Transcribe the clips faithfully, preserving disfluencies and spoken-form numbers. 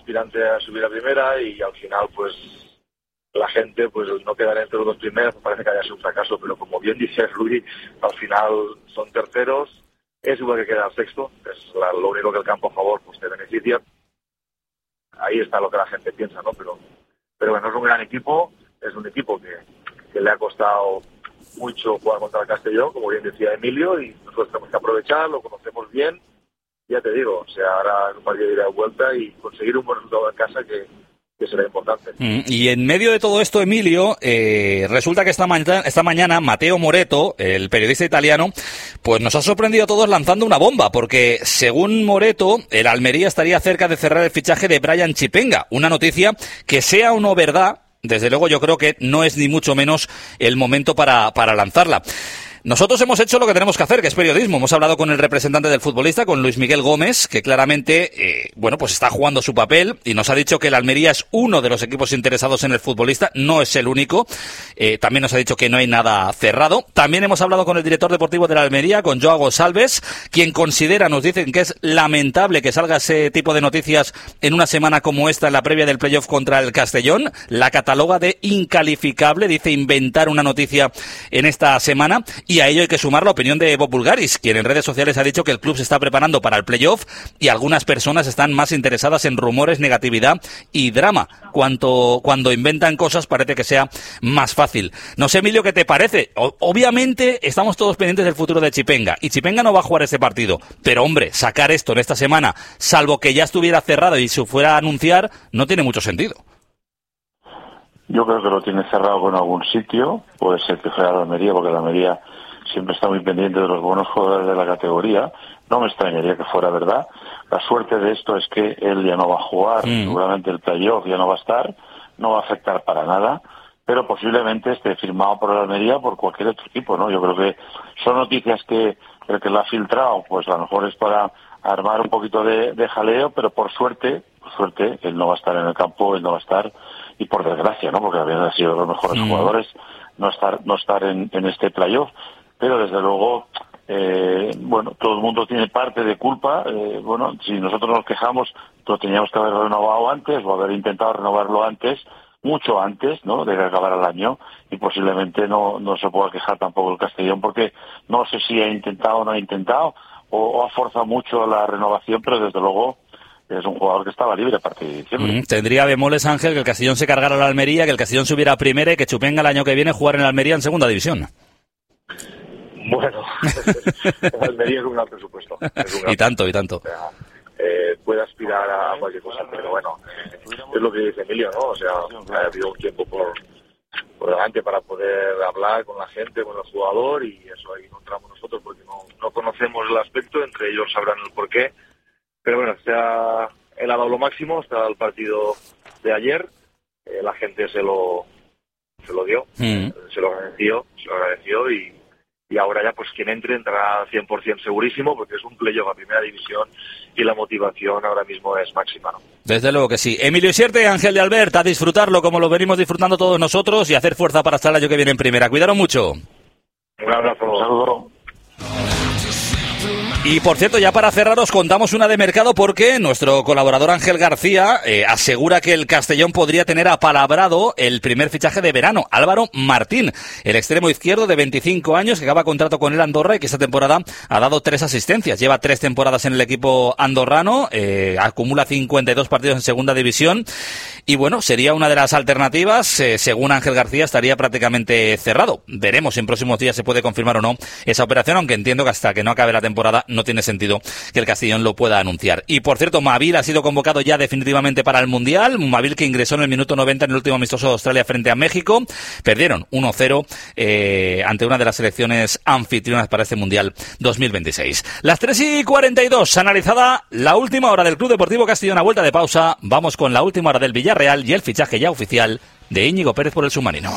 aspirante a subir a primera y al final pues la gente pues no quedará entre los dos primeros, me parece que haya sido un fracaso, pero como bien dice Rui, al final son terceros, es igual que quedar sexto, es la, lo único que el campo a favor pues te beneficia. Ahí está lo que la gente piensa, ¿no? Pero, pero bueno, es un gran equipo, es un equipo que, que le ha costado mucho jugar contra el Castellón, como bien decía Emilio, y nosotros tenemos que aprovechar, lo conocemos bien, ya te digo, o sea, ahora es un partido de ida y vuelta y conseguir un buen resultado en casa que, que será importante. Mm, y en medio de todo esto, Emilio, eh, resulta que esta, ma- esta mañana Matteo Moretto, el periodista italiano, pues nos ha sorprendido a todos lanzando una bomba, porque según Moretto, el Almería estaría cerca de cerrar el fichaje de Brian Chipenga, una noticia que sea o no verdad. Desde luego yo creo que no es ni mucho menos el momento para, para lanzarla. Nosotros hemos hecho lo que tenemos que hacer, que es periodismo. Hemos hablado con el representante del futbolista, con Luis Miguel Gómez, que claramente, eh, bueno, pues está jugando su papel y nos ha dicho que el Almería es uno de los equipos interesados en el futbolista, no es el único. Eh, también nos ha dicho que no hay nada cerrado. También hemos hablado con el director deportivo de la Almería, con Joao Gonçalves, quien considera, nos dicen que es lamentable que salga ese tipo de noticias en una semana como esta, en la previa del playoff contra el Castellón. La cataloga de incalificable, dice inventar una noticia en esta semana. Y a ello hay que sumar la opinión de Bob Bulgaris, quien en redes sociales ha dicho que el club se está preparando para el playoff y algunas personas están más interesadas en rumores, negatividad y drama. Cuanto, cuando inventan cosas parece que sea más fácil. No sé, Emilio, ¿qué te parece? O, obviamente estamos todos pendientes del futuro de Chipenga y Chipenga no va a jugar este partido, pero hombre, sacar esto en esta semana, salvo que ya estuviera cerrado y se fuera a anunciar, no tiene mucho sentido. Yo creo que lo tiene cerrado con algún sitio, puede ser que fuera la Almería, porque la Almería siempre está muy pendiente de los buenos jugadores de la categoría. No me extrañaría que fuera verdad. La suerte de esto es que él ya no va a jugar, mm. seguramente el playoff ya no va a estar, no va a afectar para nada, pero posiblemente esté firmado por la Almería por cualquier otro equipo, ¿no? Yo creo que son noticias que el que lo ha filtrado, pues a lo mejor es para armar un poquito de, de jaleo, pero por suerte, por suerte, él no va a estar en el campo, él no va a estar, y por desgracia, ¿no? Porque habían sido los mejores mm. jugadores, no estar, no estar en, en este playoff. Pero desde luego, eh, bueno, todo el mundo tiene parte de culpa. Eh, bueno, si nosotros nos quejamos, lo teníamos que haber renovado antes o haber intentado renovarlo antes, mucho antes, ¿no?, de que acabara el año, y posiblemente no, no se pueda quejar tampoco el Castellón, porque no sé si ha intentado o no ha intentado, o, o ha forzado mucho la renovación, pero desde luego es un jugador que estaba libre a partir de diciembre. Mm, tendría bemoles, Ángel, que el Castellón se cargara a la Almería, que el Castellón subiera a primera y que Chipenga el año que viene jugar en la Almería en segunda división. Bueno, Almería es un gran presupuesto. Es un gran y tanto, y tanto. O sea, eh, puede aspirar a cualquier cosa, pero bueno, eh, es lo que dice Emilio, ¿no? O sea, ha habido un tiempo por, por delante para poder hablar con la gente, con el jugador, y eso ahí no entramos nosotros porque no, no conocemos el aspecto, entre ellos sabrán el porqué. Pero bueno, se ha, él ha dado lo máximo hasta el partido de ayer, eh, la gente se lo, se lo dio, mm. se lo agradeció, se lo agradeció y Y ahora ya, pues quien entre, entrará cien por ciento segurísimo, porque es un playoff a primera división y la motivación ahora mismo es máxima, ¿no? Desde luego que sí. Emilio Isierte, Ángel de Albert, a disfrutarlo como lo venimos disfrutando todos nosotros y hacer fuerza para estar el año que viene en primera. Cuidaros mucho. Un abrazo. Un saludo. Y por cierto, ya para cerrar os contamos una de mercado, porque nuestro colaborador Ángel García eh, asegura que el Castellón podría tener apalabrado el primer fichaje de verano, Álvaro Martín, el extremo izquierdo de veinticinco años que acaba contrato con el Andorra y que esta temporada ha dado tres asistencias. Lleva tres temporadas en el equipo andorrano, eh, acumula cincuenta y dos partidos en segunda división y bueno, sería una de las alternativas. Eh, según Ángel García, estaría prácticamente cerrado. Veremos si en próximos días se puede confirmar o no esa operación, aunque entiendo que hasta que no acabe la temporada no tiene sentido que el Castellón lo pueda anunciar. Y por cierto, Mavil ha sido convocado ya definitivamente para el Mundial. Mavil, que ingresó en el minuto noventa en el último amistoso de Australia frente a México. Perdieron uno cero eh, ante una de las selecciones anfitrionas para este Mundial dos mil veintiséis. Las tres y cuarenta y dos, analizada la última hora del Club Deportivo Castellón. A vuelta de pausa, vamos con la última hora del Villarreal y el fichaje ya oficial de Íñigo Pérez por el submarino.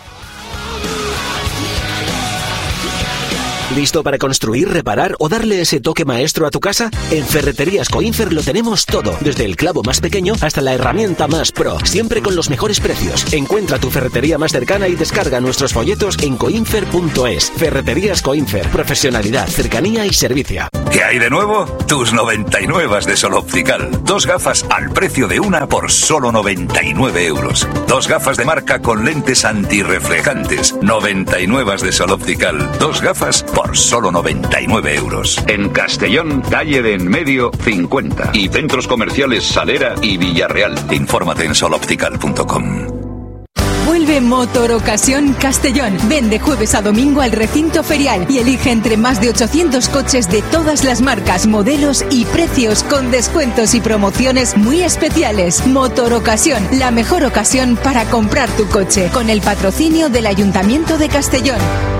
¿Listo para construir, reparar o darle ese toque maestro a tu casa? En Ferreterías Coinfer lo tenemos todo, desde el clavo más pequeño hasta la herramienta más pro, siempre con los mejores precios. Encuentra tu ferretería más cercana y descarga nuestros folletos en coinfer punto es. Ferreterías Coinfer, profesionalidad, cercanía y servicio. ¿Qué hay de nuevo? Tus noventa y nueve de Sol Optical. Dos gafas al precio de una por solo noventa y nueve euros. Dos gafas de marca con lentes antirreflejantes. noventa y nueve de Sol Optical. Dos gafas por solo noventa y nueve euros. En Castellón, calle de Enmedio cincuenta. Y centros comerciales Salera y Villarreal. Infórmate en sol optical punto com. Vuelve Motor Ocasión Castellón. Ven de jueves a domingo al recinto ferial y elige entre más de ochocientos coches de todas las marcas, modelos y precios con descuentos y promociones muy especiales. Motor Ocasión, la mejor ocasión para comprar tu coche, con el patrocinio del Ayuntamiento de Castellón.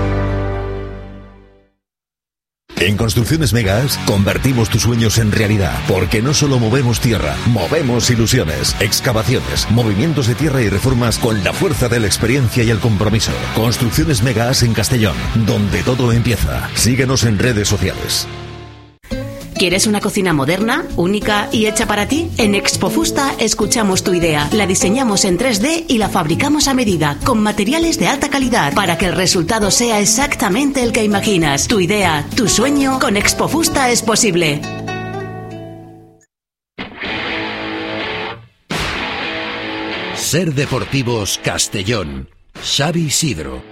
En Construcciones Megas convertimos tus sueños en realidad, porque no solo movemos tierra, movemos ilusiones, excavaciones, movimientos de tierra y reformas con la fuerza de la experiencia y el compromiso. Construcciones Megas en Castellón, donde todo empieza. Síguenos en redes sociales. ¿Quieres una cocina moderna, única y hecha para ti? En Expofusta escuchamos tu idea, la diseñamos en tres D y la fabricamos a medida, con materiales de alta calidad, para que el resultado sea exactamente el que imaginas. Tu idea, tu sueño, con Expofusta es posible. Ser Deportivos Castellón. Xavi Sidro.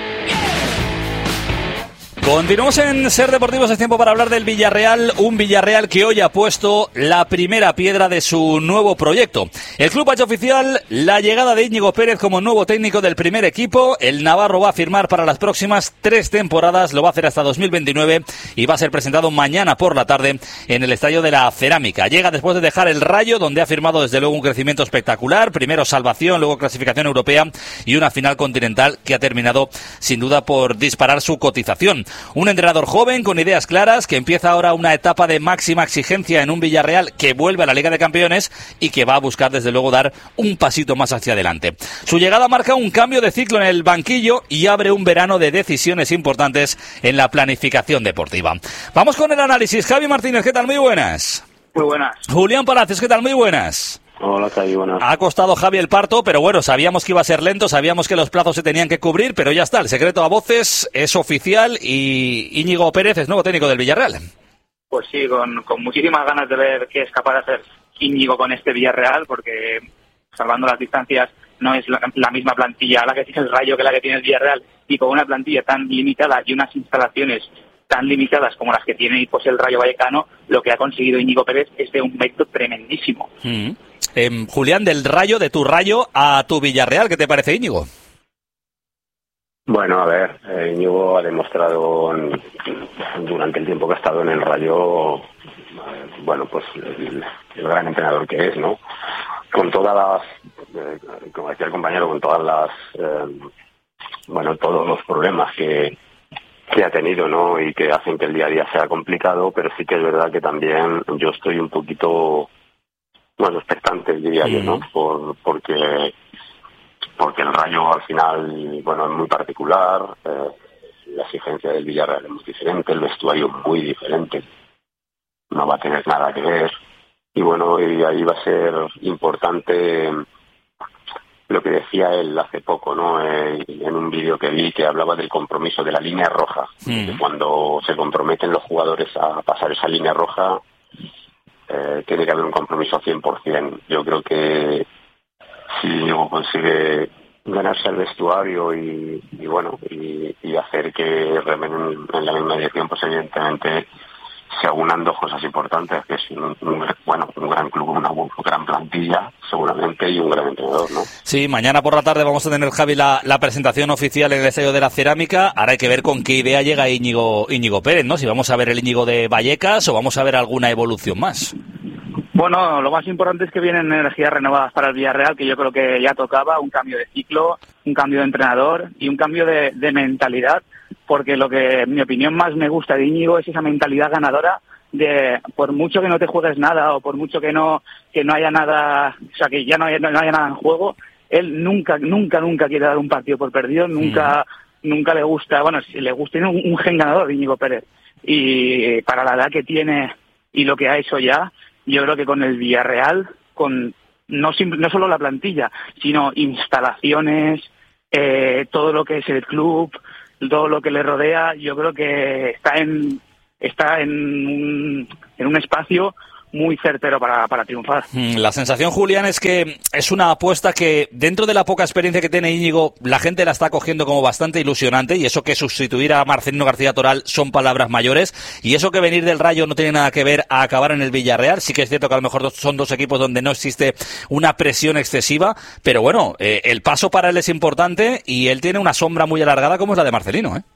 Continuamos en Ser Deportivos, es tiempo para hablar del Villarreal, un Villarreal que hoy ha puesto la primera piedra de su nuevo proyecto. El club ha hecho oficial la llegada de Íñigo Pérez como nuevo técnico del primer equipo. El navarro va a firmar para las próximas tres temporadas, lo va a hacer hasta dos mil veintinueve y va a ser presentado mañana por la tarde en el Estadio de la Cerámica. Llega después de dejar el Rayo, donde ha firmado desde luego un crecimiento espectacular, primero salvación, luego clasificación europea y una final continental que ha terminado sin duda por disparar su cotización. Un entrenador joven con ideas claras que empieza ahora una etapa de máxima exigencia en un Villarreal que vuelve a la Liga de Campeones y que va a buscar desde luego dar un pasito más hacia adelante. Su llegada marca un cambio de ciclo en el banquillo y abre un verano de decisiones importantes en la planificación deportiva. Vamos con el análisis. Javi Martínez, ¿qué tal? Muy buenas. Muy buenas. Julián Palacios, ¿qué tal? Muy buenas. Hola, Javi, buenas. Ha costado Javi el parto, pero bueno, sabíamos que iba a ser lento, sabíamos que los plazos se tenían que cubrir, pero ya está, el secreto a voces es oficial y Íñigo Pérez es nuevo técnico del Villarreal. Pues sí, con, con muchísimas ganas de ver qué es capaz de hacer Íñigo con este Villarreal, porque salvando las distancias no es la, la misma plantilla la que tiene el Rayo que la que tiene el Villarreal, y con una plantilla tan limitada y unas instalaciones tan limitadas como las que tiene pues el Rayo Vallecano, lo que ha conseguido Íñigo Pérez es de un mérito tremendísimo. Mm. Eh, Julián, del Rayo, de tu Rayo a tu Villarreal, ¿qué te parece, Íñigo? Bueno, a ver, eh, Íñigo ha demostrado en, durante el tiempo que ha estado en el Rayo, eh, bueno, pues el, el gran entrenador que es, ¿no? Con todas las, eh, como decía el compañero, con todas las, eh, bueno, todos los problemas que, que ha tenido, ¿no? Y que hacen que el día a día sea complicado, pero sí que es verdad que también yo estoy un poquito, bueno, expectante, diría mm. yo, ¿no? Por, porque... porque el Rayo al final, bueno, es muy particular, eh, la exigencia del Villarreal es muy diferente, el vestuario muy diferente, no va a tener nada que ver, y bueno, y ahí va a ser importante lo que decía él hace poco, ¿no? Eh, en un vídeo que vi que hablaba del compromiso de la línea roja, mm. que cuando se comprometen los jugadores a pasar esa línea roja, eh, tiene que haber un compromiso cien por ciento. Yo creo que si Diego consigue ganarse el vestuario y, y bueno y, y hacer que remen en la misma dirección, pues evidentemente se aunan dos cosas importantes, que es un, un, bueno, un gran club, una, una gran plantilla seguramente y un gran entrenador, ¿no? Sí, mañana por la tarde vamos a tener, Javi, la, la presentación oficial en el Estadio de la Cerámica. Ahora hay que ver con qué idea llega Íñigo, Íñigo Pérez, ¿no? Si vamos a ver el Íñigo de Vallecas o vamos a ver alguna evolución más. Bueno, lo más importante es que vienen energías renovadas para el Villarreal, que yo creo que ya tocaba, un cambio de ciclo, un cambio de entrenador y un cambio de, de mentalidad, porque lo que, en mi opinión, más me gusta de Íñigo es esa mentalidad ganadora de, por mucho que no te juegues nada o por mucho que no que no haya nada, o sea, que ya no haya, no haya nada en juego, él nunca, nunca, nunca quiere dar un partido por perdido, nunca, mm. nunca le gusta, bueno, si le gusta, tiene un, un gen ganador Íñigo Pérez, y para la edad que tiene y lo que ha hecho ya, yo creo que con el Villarreal, con no, no solo la plantilla, sino instalaciones, eh, todo lo que es el club, todo lo que le rodea, yo creo que está en está en un, en un espacio muy certero para, para triunfar. La sensación, Julián, es que es una apuesta que dentro de la poca experiencia que tiene Íñigo, la gente la está cogiendo como bastante ilusionante, y eso que sustituir a Marcelino García Toral son palabras mayores, y eso que venir del Rayo no tiene nada que ver a acabar en el Villarreal. Sí que es cierto que a lo mejor dos, son dos equipos donde no existe una presión excesiva, pero bueno, eh, el paso para él es importante y él tiene una sombra muy alargada como es la de Marcelino, ¿eh?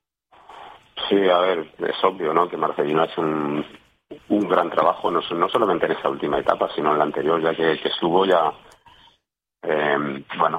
Sí, a ver, es obvio, ¿no?, que Marcelino ha hecho un un gran trabajo, no, no solamente en esa última etapa, sino en la anterior, ya que, que estuvo ya, eh, bueno,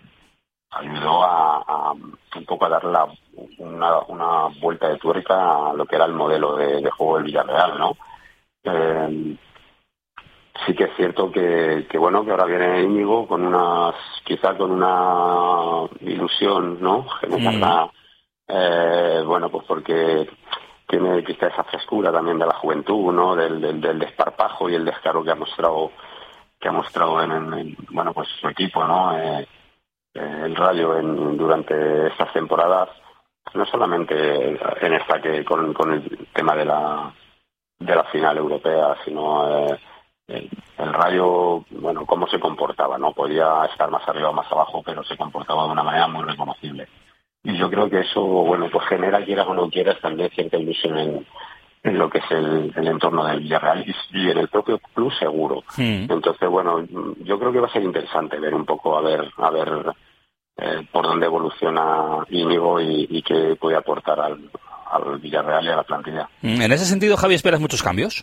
ayudó a, a un poco a dar la, una, una vuelta de tuerca a lo que era el modelo de, de juego del Villarreal, ¿no? Eh, sí que es cierto que, que, bueno, que ahora viene Íñigo con unas, quizá con una ilusión, ¿no?, generada, mm. eh, bueno, pues porque tiene quizá esa frescura también de la juventud, ¿no?, del, del, del desparpajo y el descaro que ha mostrado que ha mostrado en, en bueno, pues su equipo, ¿no?, eh, eh, el Rayo en, durante estas temporadas, no solamente en esta que con, con el tema de la de la final europea, sino eh, el, el Rayo, bueno, cómo se comportaba, ¿no? Podía estar más arriba o más abajo, pero se comportaba de una manera muy reconocible. Y yo creo que eso, bueno, pues genera, quieras o no quieras, también cierta ilusión en, en lo que es el, el entorno del Villarreal y, y en el propio club seguro. Mm. Entonces, bueno, yo creo que va a ser interesante ver un poco, a ver a ver eh, por dónde evoluciona Íñigo y, y qué puede aportar al, al Villarreal y a la plantilla. En ese sentido, Javi, ¿esperas muchos cambios?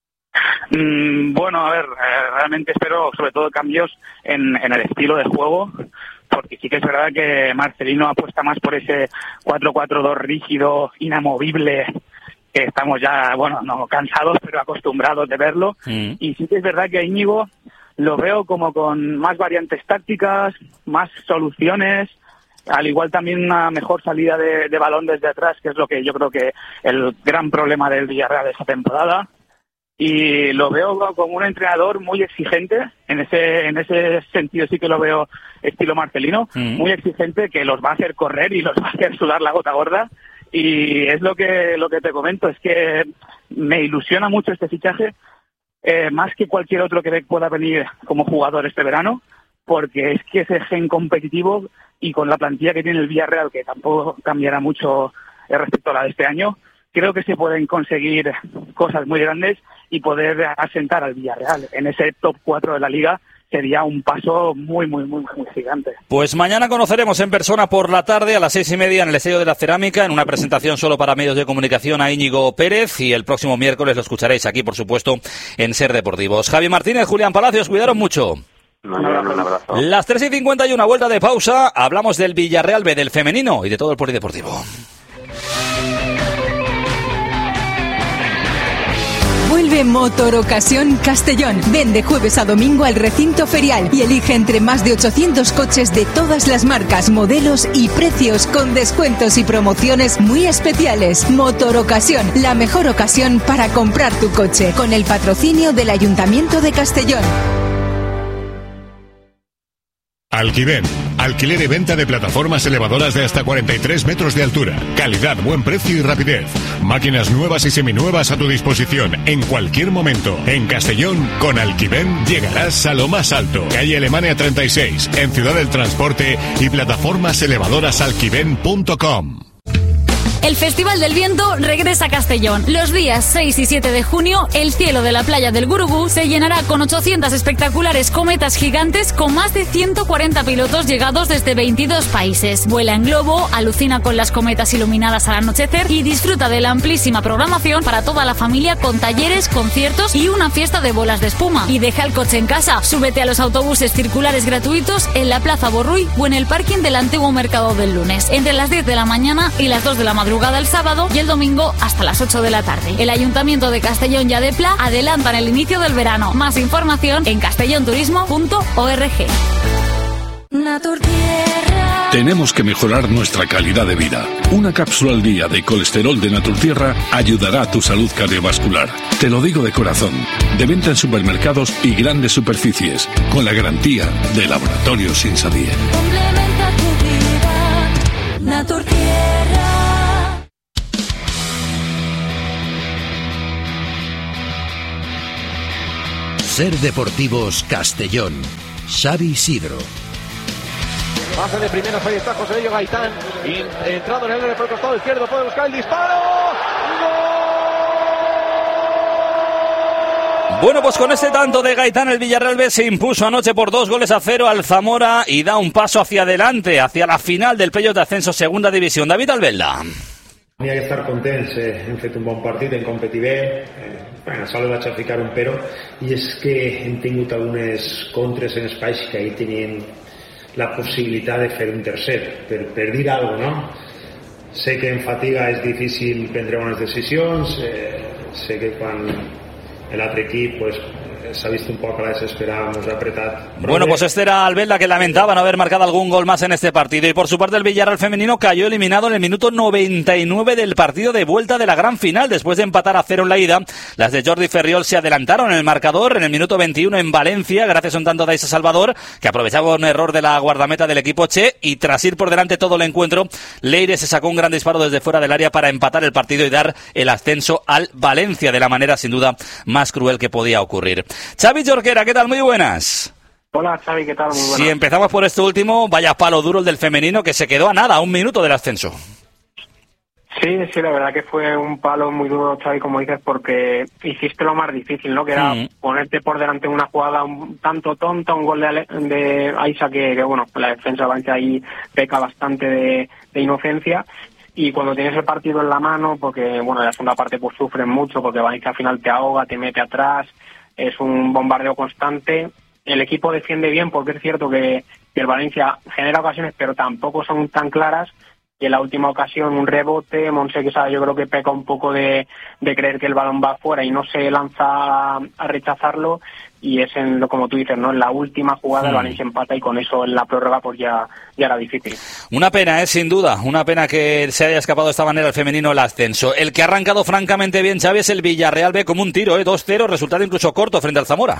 Mm, bueno, a ver, eh, realmente espero sobre todo cambios en, en el estilo de juego, porque sí que es verdad que Marcelino apuesta más por ese cuatro cuatro dos rígido, inamovible, que estamos ya, bueno, no cansados, pero acostumbrados de verlo. Mm. Y sí que es verdad que a Íñigo lo veo como con más variantes tácticas, más soluciones, al igual también una mejor salida de, de balón desde atrás, que es lo que yo creo que el gran problema del Villarreal de esta temporada. Y lo veo como un entrenador muy exigente, en ese en ese sentido sí que lo veo estilo Marcelino, mm. muy exigente, que los va a hacer correr y los va a hacer sudar la gota gorda. Y es lo que lo que te comento, es que me ilusiona mucho este fichaje, eh, más que cualquier otro que pueda venir como jugador este verano, porque es que ese gen competitivo, y con la plantilla que tiene el Villarreal, que tampoco cambiará mucho respecto a la de este año, creo que se pueden conseguir cosas muy grandes y poder asentar al Villarreal en ese top cuatro de la Liga. Sería un paso muy, muy, muy, muy gigante. Pues mañana conoceremos en persona por la tarde a las seis y media en el Estadio de la Cerámica, en una presentación solo para medios de comunicación, a Íñigo Pérez, y el próximo miércoles lo escucharéis aquí, por supuesto, en Ser Deportivos. Javi Martínez, Julián Palacios, cuidaros mucho. Un abrazo, un abrazo. Las tres y cincuenta y una, vuelta de pausa. Hablamos del Villarreal B, del femenino y de todo el polideportivo. Vuelve Motor Ocasión Castellón. Ven de jueves a domingo al recinto ferial y elige entre más de ochocientos coches de todas las marcas, modelos y precios, con descuentos y promociones muy especiales. Motor Ocasión, la mejor ocasión para comprar tu coche, con el patrocinio del Ayuntamiento de Castellón. Alquiven, alquiler y venta de plataformas elevadoras de hasta cuarenta y tres metros de altura. Calidad, buen precio y rapidez. Máquinas nuevas y seminuevas a tu disposición en cualquier momento. En Castellón, con Alquiven llegarás a lo más alto. Calle Alemania treinta y seis, en Ciudad del Transporte, y plataformas elevadoras alquiven punto com. El Festival del Viento regresa a Castellón. Los días seis y siete de junio, el cielo de la playa del Gurugú se llenará con ochocientas espectaculares cometas gigantes con más de ciento cuarenta pilotos llegados desde veintidós países. Vuela en globo, alucina con las cometas iluminadas al anochecer y disfruta de la amplísima programación para toda la familia, con talleres, conciertos y una fiesta de bolas de espuma. Y deja el coche en casa. Súbete a los autobuses circulares gratuitos en la Plaza Borruy o en el parking del antiguo Mercado del Lunes, entre las diez de la mañana y las dos de la madrugada el sábado, y el domingo hasta las ocho de la tarde. El Ayuntamiento de Castellón y Adepla adelantan el inicio del verano. Más información en castellón turismo punto org. Tenemos que mejorar nuestra calidad de vida. Una cápsula al día de colesterol de Naturtierra ayudará a tu salud cardiovascular. Te lo digo de corazón. De venta en supermercados y grandes superficies, con la garantía de Laboratorios Insadie. Complementa tu vida, Naturtierra. Ser Deportivos Castellón. Xavi Isidro. Pase de primera, ahí está José Elio Gaitán, y, entrado en el área por el costado izquierdo, puede buscar el disparo. ¡Gol! Bueno, pues con este tanto de Gaitán, el Villarreal B se impuso anoche por dos goles a cero al Zamora y da un paso hacia adelante, hacia la final del playoff de ascenso Segunda División. David Albelda. N'hi ha que estar contents, eh, hem fet un bon partit, hem competit bé, eh, bueno, solo vaig a ficar un però, i és que hem tingut algunes contres en espais que ahir tenien la possibilitat de fer un tercer, per, per dir alguna cosa, no? Sé que en fatiga és difícil prendre bones decisions, eh, sé que quan l'altre equip pues, se ha visto un poco a la desesperada, nos ha apretado. Bueno, pues este era Albelda, que lamentaba no haber marcado algún gol más en este partido. Y por su parte el Villarreal femenino cayó eliminado en el minuto noventa y nueve del partido de vuelta de la gran final. Después de empatar a cero en la ida, las de Jordi Ferriol se adelantaron en el marcador en el minuto veintiuno en Valencia, gracias a un tanto de Aisa Salvador, que aprovechaba un error de la guardameta del equipo Che, y tras ir por delante todo el encuentro, Leire se sacó un gran disparo desde fuera del área para empatar el partido y dar el ascenso al Valencia de la manera sin duda más cruel que podía ocurrir. Xavi Jorquera, ¿qué tal? Muy buenas. Hola Xavi, ¿qué tal? Muy buenas. Si empezamos por este último, vaya palo duro el del femenino, que se quedó a nada, a un minuto del ascenso. Sí, sí, la verdad que fue un palo muy duro, Xavi, como dices, porque hiciste lo más difícil, ¿no? Que era mm. ponerte por delante una jugada un tanto tonta, un gol de, Ale- de Aisa que, que, bueno, la defensa de Valencia ahí peca bastante de, de inocencia. Y cuando tienes el partido en la mano, porque, bueno, en la segunda parte pues sufren mucho, porque Valencia al final te ahoga, te mete atrás, es un bombardeo constante. El equipo defiende bien, porque es cierto que, que el Valencia genera ocasiones, pero tampoco son tan claras. Y en la última ocasión un rebote, Monse Quesada yo creo que peca un poco de, de creer que el balón va afuera y no se lanza a, a rechazarlo, y es en lo, como tú dices, ¿no? En la última jugada mm. el Valencia empata, y con eso en la prórroga pues ya, ya era difícil. Una pena, ¿eh? Sin duda, una pena que se haya escapado de esta manera el femenino el ascenso. El que ha arrancado francamente bien, Xavi, es el Villarreal B como un tiro, ¿eh? dos cero, resultado incluso corto frente al Zamora.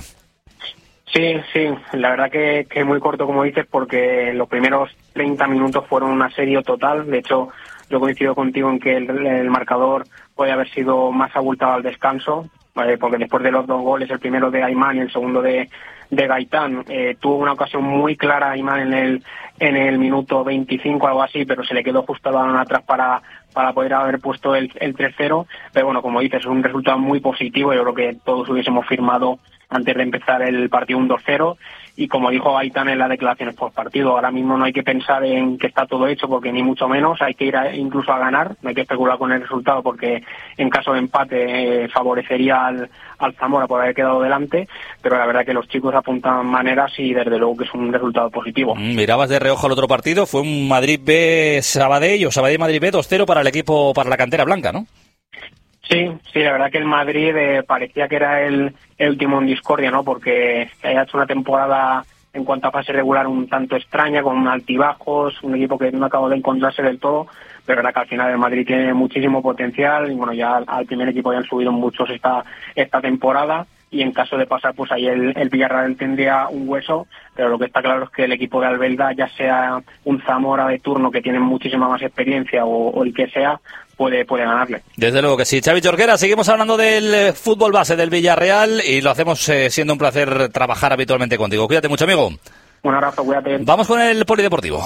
Sí, sí, la verdad que, que muy corto, como dices, porque los primeros treinta minutos fueron un asedio total. De hecho, yo coincido contigo en que el, el marcador puede haber sido más abultado al descanso, ¿vale? Porque después de los dos goles, el primero de Aymán y el segundo de, de Gaitán, eh, tuvo una ocasión muy clara Aymán en el, en el minuto veinticinco, algo así, pero se le quedó justo el balón atrás para, para poder haber puesto el, el tres cero. Pero bueno, como dices, es un resultado muy positivo. Yo creo que todos hubiésemos firmado antes de empezar el partido un dos cero, y como dijo Gaitán en las declaraciones post partido, ahora mismo no hay que pensar en que está todo hecho, porque ni mucho menos, hay que ir a, incluso a ganar, no hay que especular con el resultado, porque en caso de empate eh, favorecería al, al Zamora por haber quedado delante, pero la verdad que los chicos apuntan maneras y desde luego que es un resultado positivo. Mirabas de reojo al otro partido, fue un Madrid B Sabadell o Sabadell Madrid B dos cero para el equipo, para la cantera blanca, ¿no? Sí, sí, la verdad que el Madrid eh, parecía que era el, el último en discordia, ¿no? Porque ha hecho una temporada en cuanto a fase regular un tanto extraña, con altibajos, un equipo que no acabó de encontrarse del todo, pero la verdad que al final el Madrid tiene muchísimo potencial, y bueno, ya al, al primer equipo ya han subido muchos esta, esta temporada, y en caso de pasar, pues ahí el, el Villarreal tendría un hueso, pero lo que está claro es que el equipo de Albelda, ya sea un Zamora de turno que tiene muchísima más experiencia o, o el que sea, puede, puede ganarle. Desde luego que sí. Xavi Jorquera, seguimos hablando del eh, fútbol base del Villarreal, y lo hacemos eh, siendo un placer trabajar habitualmente contigo. Cuídate mucho, amigo. Un abrazo, cuídate. Vamos con el polideportivo.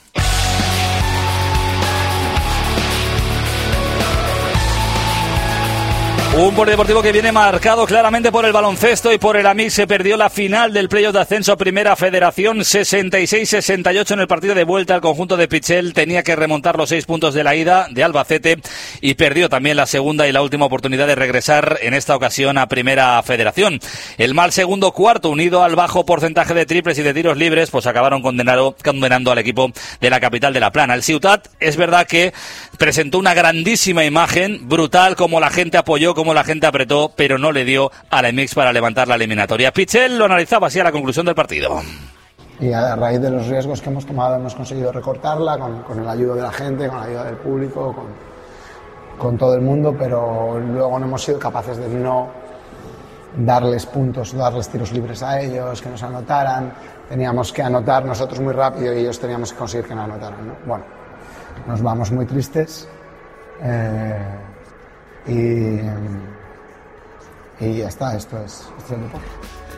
Un polideportivo que viene marcado claramente por el baloncesto y por el Amic. Se perdió la final del playoff de ascenso a Primera Federación, sesenta y seis sesenta y ocho en el partido de vuelta. El conjunto de Pichel tenía que remontar los seis puntos de la ida de Albacete, y perdió también la segunda y la última oportunidad de regresar en esta ocasión a Primera Federación. El mal segundo cuarto, unido al bajo porcentaje de triples y de tiros libres, pues acabaron condenado, condenando al equipo de la capital de La Plana. El Ciutat es verdad que presentó una grandísima imagen, brutal, como la gente apoyó, como la gente apretó, pero no le dio a la Mix para levantar la eliminatoria. Pichel lo analizaba así a la conclusión del partido. Y a raíz de los riesgos que hemos tomado hemos conseguido recortarla con, con el ayuda de la gente, con la ayuda del público, con, con todo el mundo, pero luego no hemos sido capaces de no darles puntos, darles tiros libres a ellos, que nos anotaran. Teníamos que anotar nosotros muy rápido y ellos teníamos que conseguir que no anotaran, ¿no? Bueno, nos vamos muy tristes. Eh, Y, y ya está, esto es, esto es el deporte.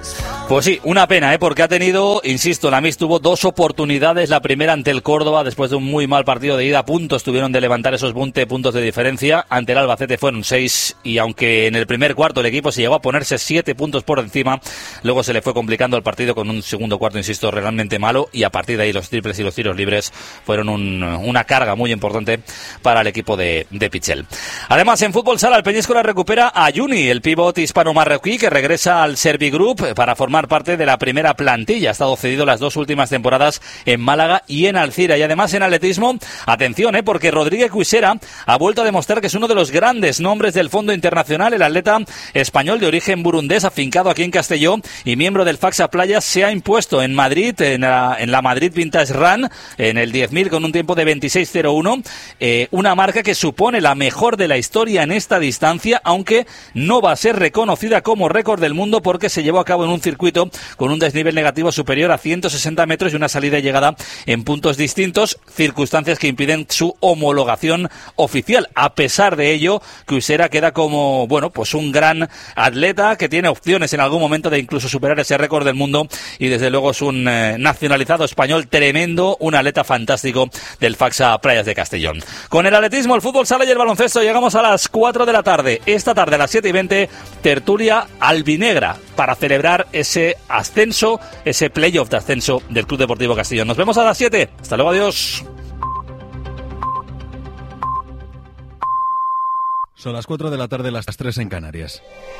Pues sí, una pena, ¿eh? Porque ha tenido, insisto, la M I S tuvo dos oportunidades, la primera ante el Córdoba, después de un muy mal partido de ida, puntos tuvieron de levantar esos veinte puntos de diferencia, ante el Albacete fueron seis, y aunque en el primer cuarto el equipo se llegó a ponerse siete puntos por encima, luego se le fue complicando el partido con un segundo cuarto, insisto, realmente malo, y a partir de ahí los triples y los tiros libres fueron un, una carga muy importante para el equipo de, de Pichel. Además, en fútbol sala, el Peñíscola recupera a Juni, el pívot hispano-marroquí que regresa al Servigroup para formar parte de la primera plantilla. Ha estado cedido las dos últimas temporadas en Málaga y en Alcira. Y además en atletismo, atención, ¿eh? porque Rodríguez Cuisera ha vuelto a demostrar que es uno de los grandes nombres del fondo internacional. El atleta español de origen burundés, afincado aquí en Castelló y miembro del Faxa Playas, se ha impuesto en Madrid, en la, en la Madrid Vintage Run, en el diez mil con un tiempo de veintiséis cero uno, eh, una marca que supone la mejor de la historia en esta distancia, aunque no va a ser reconocida como récord del mundo porque se llevó a cabo en un circuito con un desnivel negativo superior a ciento sesenta metros y una salida y llegada en puntos distintos, circunstancias que impiden su homologación oficial. A pesar de ello, Cuisera queda como, bueno, pues un gran atleta que tiene opciones en algún momento de incluso superar ese récord del mundo, y desde luego es un eh, nacionalizado español tremendo, un atleta fantástico del Faxa Playas de Castellón. Con el atletismo, el fútbol sala y el baloncesto llegamos a las cuatro de la tarde. Esta tarde a las siete y veinte, tertulia albinegra para celebrar ese ascenso, ese playoff de ascenso del Club Deportivo Castellón. Nos vemos a las siete. Hasta luego, adiós. Son las cuatro de la tarde, las tres en Canarias.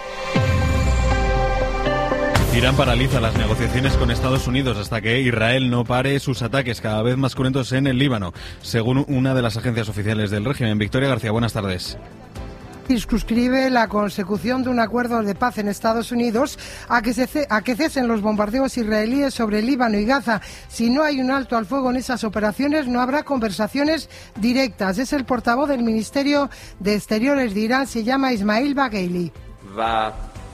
Irán paraliza las negociaciones con Estados Unidos hasta que Israel no pare sus ataques cada vez más cruentos en el Líbano, según una de las agencias oficiales del régimen. Victoria García, buenas tardes. Circunscribe la consecución de un acuerdo de paz en Estados Unidos a que, se, a que cesen los bombardeos israelíes sobre Líbano y Gaza. Si no hay un alto al fuego en esas operaciones, no habrá conversaciones directas. Es el portavoz del Ministerio de Exteriores de Irán, se llama Ismail Bagheili. Va.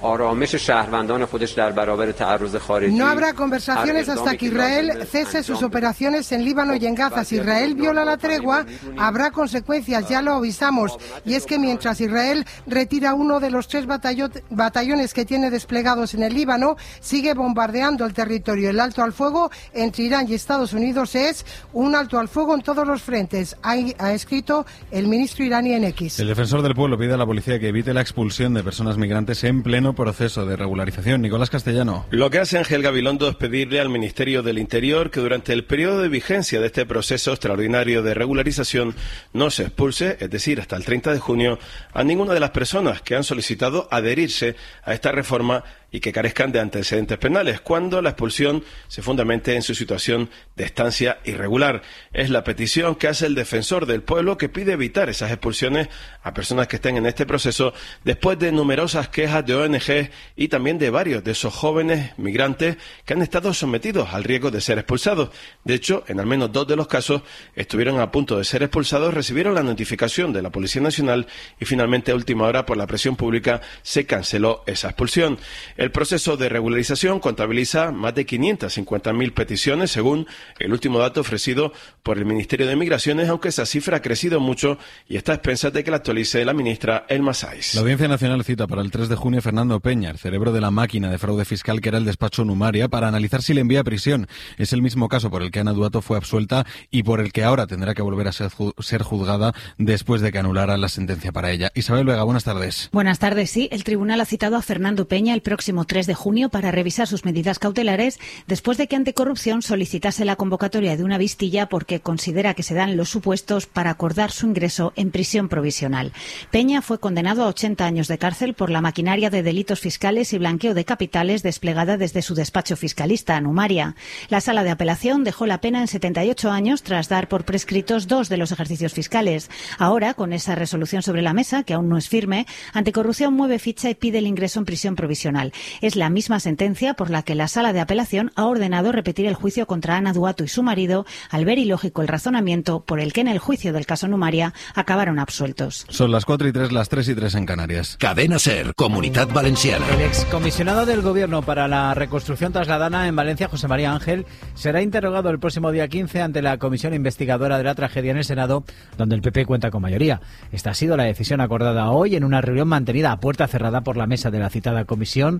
No habrá conversaciones hasta que Israel cese sus operaciones en Líbano y en Gaza. Si Israel viola la tregua, habrá consecuencias, ya lo avisamos. Y es que mientras Israel retira uno de los tres batallones que tiene desplegados en el Líbano, sigue bombardeando el territorio. El alto al fuego entre Irán y Estados Unidos es un alto al fuego en todos los frentes, ha, ha escrito el ministro iraní en X. El defensor del pueblo pide a la policía que evite la expulsión de personas migrantes en pleno proceso de regularización. Nicolás Castellano. Lo que hace Ángel Gabilondo es pedirle al Ministerio del Interior que durante el periodo de vigencia de este proceso extraordinario de regularización no se expulse, es decir, hasta el treinta de junio, a ninguna de las personas que han solicitado adherirse a esta reforma y que carezcan de antecedentes penales, cuando la expulsión se fundamente en su situación de estancia irregular. Es la petición que hace el defensor del pueblo, que pide evitar esas expulsiones a personas que estén en este proceso, después de numerosas quejas de O N G y también de varios de esos jóvenes migrantes que han estado sometidos al riesgo de ser expulsados. De hecho, en al menos dos de los casos estuvieron a punto de ser expulsados, recibieron la notificación de la Policía Nacional y finalmente a última hora, por la presión pública, se canceló esa expulsión. El proceso de regularización contabiliza más de quinientas cincuenta mil peticiones, según el último dato ofrecido por el Ministerio de Migraciones, aunque esa cifra ha crecido mucho y está a expensas de que la actualice la ministra Elma Sáiz. La Audiencia Nacional cita para el tres de junio a Fernando Peña, el cerebro de la máquina de fraude fiscal que era el despacho Numaria, para analizar si le envía a prisión. Es el mismo caso por el que Ana Duato fue absuelta y por el que ahora tendrá que volver a ser, ser juzgada después de que anulara la sentencia para ella. Isabel Vega, buenas tardes. Buenas tardes, sí. El tribunal ha citado a Fernando Peña el próximo tres de junio para revisar sus medidas cautelares después de que Anticorrupción solicitase la convocatoria de una vistilla porque considera que se dan los supuestos para acordar su ingreso en prisión provisional. Peña fue condenado a ochenta años de cárcel por la maquinaria de delitos fiscales y blanqueo de capitales desplegada desde su despacho fiscalista, Numaria. La sala de apelación dejó la pena en setenta y ocho años tras dar por prescritos dos de los ejercicios fiscales. Ahora, con esa resolución sobre la mesa, que aún no es firme, Anticorrupción mueve ficha y pide el ingreso en prisión provisional. Es la misma sentencia por la que la sala de apelación ha ordenado repetir el juicio contra Ana Duato y su marido, al ver ilógico el razonamiento por el que en el juicio del caso Numaria acabaron absueltos. Son las cuatro y tres, las tres y tres en Canarias. Cadena SER, Comunidad Valenciana. El excomisionado del Gobierno para la reconstrucción trasladana en Valencia, José María Ángel, será interrogado el próximo día quince ante la comisión investigadora de la tragedia en el Senado, donde el P P cuenta con mayoría. Esta ha sido la decisión acordada hoy en una reunión mantenida a puerta cerrada por la mesa de la citada comisión,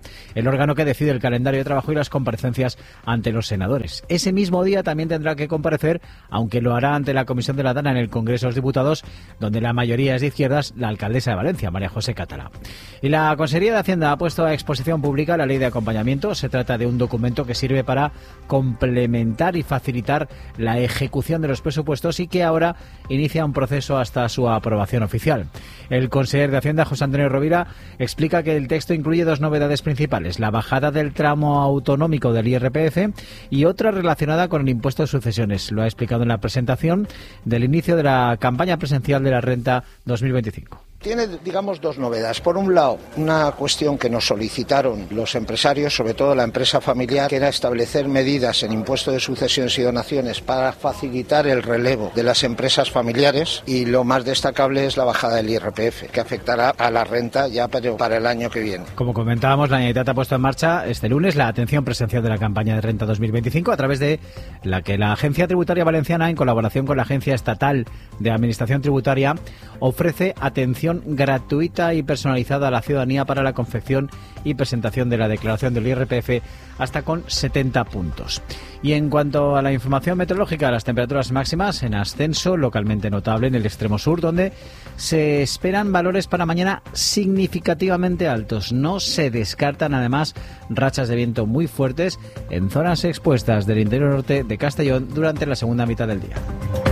el órgano que decide el calendario de trabajo y las comparecencias ante los senadores. Ese mismo día también tendrá que comparecer, aunque lo hará ante la Comisión de la Dana en el Congreso de los Diputados, donde la mayoría es de izquierdas, la alcaldesa de Valencia, María José Catalá. Y la Consejería de Hacienda ha puesto a exposición pública la ley de acompañamiento. Se trata de un documento que sirve para complementar y facilitar la ejecución de los presupuestos y que ahora inicia un proceso hasta su aprobación oficial. El consejero de Hacienda, José Antonio Rovira, explica que el texto incluye dos novedades principales: la bajada del tramo autonómico del I R P F y otra relacionada con el impuesto de sucesiones. Lo ha explicado en la presentación del inicio de la campaña presencial de la renta dos mil veinticinco. Tiene, digamos, dos novedades. Por un lado, una cuestión que nos solicitaron los empresarios, sobre todo la empresa familiar, que era establecer medidas en impuesto de sucesiones y donaciones para facilitar el relevo de las empresas familiares, y lo más destacable es la bajada del I R P F, que afectará a la renta ya pero para el año que viene. Como comentábamos, la Generalitat ha puesto en marcha este lunes la atención presencial de la campaña de renta dos mil veinticinco, a través de la que la Agencia Tributaria Valenciana, en colaboración con la Agencia Estatal de Administración Tributaria, ofrece atención gratuita y personalizada a la ciudadanía para la confección y presentación de la declaración del I R P F, hasta con setenta puntos. Y en cuanto a la información meteorológica, las temperaturas máximas en ascenso, localmente notable en el extremo sur, donde se esperan valores para mañana significativamente altos. No se descartan además rachas de viento muy fuertes en zonas expuestas del interior norte de Castellón durante la segunda mitad del día.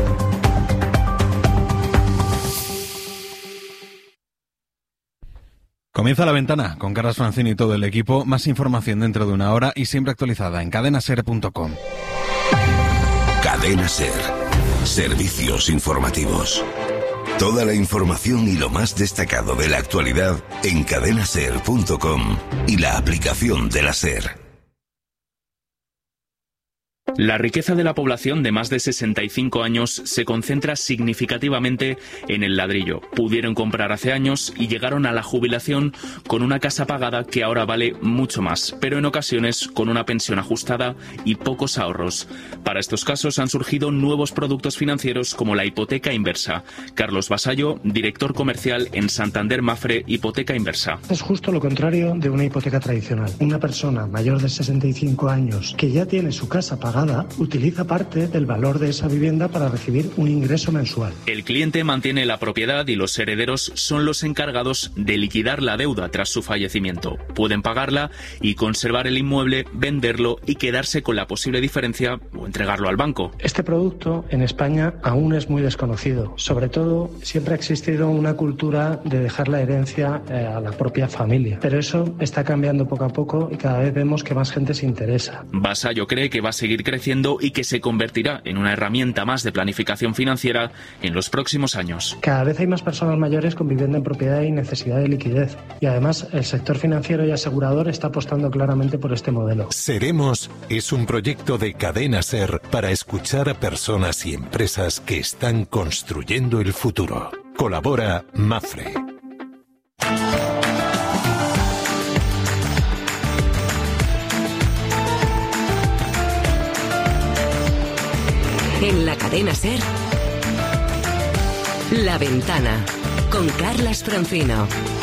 Comienza La Ventana con Carlos Francini y todo el equipo. Más información dentro de una hora y siempre actualizada en cadena ser punto com. Cadena Ser. Servicios informativos. Toda la información y lo más destacado de la actualidad en cadena ser punto com y la aplicación de la SER. La riqueza de la población de más de sesenta y cinco años se concentra significativamente en el ladrillo. Pudieron comprar hace años y llegaron a la jubilación con una casa pagada que ahora vale mucho más, pero en ocasiones con una pensión ajustada y pocos ahorros. Para estos casos han surgido nuevos productos financieros como la hipoteca inversa. Carlos Vasallo, director comercial en Santander Mafre Hipoteca Inversa. Es justo lo contrario de una hipoteca tradicional. Una persona mayor de sesenta y cinco años que ya tiene su casa pagada utiliza parte del valor de esa vivienda para recibir un ingreso mensual. El cliente mantiene la propiedad y los herederos son los encargados de liquidar la deuda tras su fallecimiento. Pueden pagarla y conservar el inmueble, venderlo y quedarse con la posible diferencia o entregarlo al banco. Este producto en España aún es muy desconocido. Sobre todo, siempre ha existido una cultura de dejar la herencia eh, a la propia familia. Pero eso está cambiando poco a poco y cada vez vemos que más gente se interesa. Vasallo cree que va a seguir creciendo y que se convertirá en una herramienta más de planificación financiera en los próximos años. Cada vez hay más personas mayores con vivienda en propiedad y necesidad de liquidez. Y además el sector financiero y asegurador está apostando claramente por este modelo. Seremos es un proyecto de Cadena Ser para escuchar a personas y empresas que están construyendo el futuro. Colabora Mafre. En la cadena SER, La Ventana, con Carlas Francino.